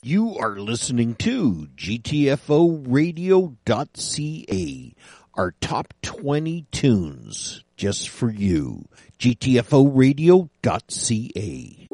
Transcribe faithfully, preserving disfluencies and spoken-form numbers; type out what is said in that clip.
You are listening to G T F O radio dot C A, our top twenty tunes just for you. G T F O radio dot C A.